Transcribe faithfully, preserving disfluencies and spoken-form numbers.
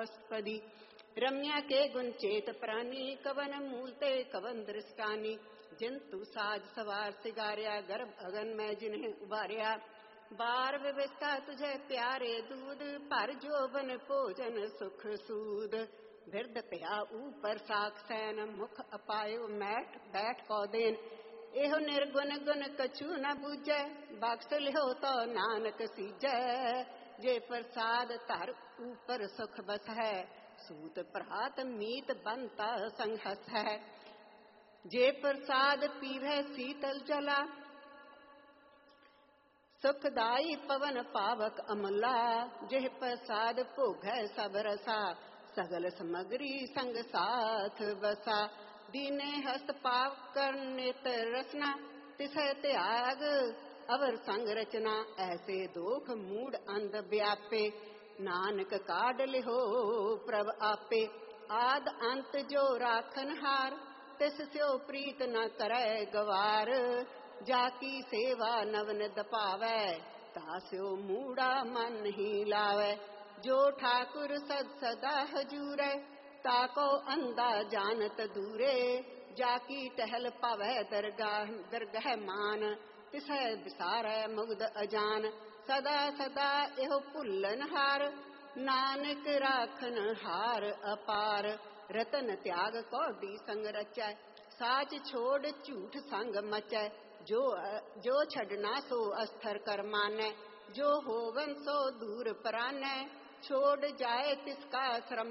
अस्पदी। रम्या के गुण चेत प्राणी कवन मूलते कवन दृष्टानी। जंतु साज सवार सिगारिया गर्भ अगन में जिन्हें उबारिया। बार विविस्ता तुझे प्यारे दूध पर जोबन भोजन सुख सूद। बिरद पिया ऊपर साख सैन मुख अपायो मैठ बैठ को देन। एहो निर्गुण गुण कछु न बूझे बख्श लिहो तो नानक सीजै। जे प्रसाद धर ऊपर सुख बस है सूत प्रहात मीत बनता संघस है। जे प्रसाद पीवे शीतल जला सुखदाई पवन पावक अमला। जेह प्रसाद भोगै सब रसा सगल समग्री संग साथ बसा। दीने हस्त पाव कर नेत्र रसना तिसै त्याग अवर संग रचना। ऐसे दोख मूड अंध व्यापे नानक काढ़ लिहो प्रभ आपे। आद अंत जो राखन हार तिस स्यो प्रीत न करे गवार। जाकी सेवा नवन दपावै तास्यो मूड़ा मन ही लावै। जो ठाकुर सद सदा हजूरै ताको अंधा जानत दूरे। जाकी टहल पावै दरगाह दरगह मान तिसै बिसारै मुग्ध अजान। सदा सदा एहो भुल्लन हार नानक राखन हार अपार। रतन त्याग कौडी संग रचै साच छोड़ झूठ संग मचै। जो जो छड़ना सो अस्थिर कर मानै जो होवन सो दूर परानै। छोड़ जाए तिसका श्रम